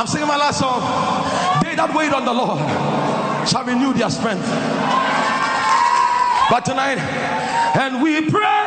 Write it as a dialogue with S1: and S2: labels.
S1: I'm singing my last song. They that wait on the Lord shall renew their strength. But tonight, and we pray.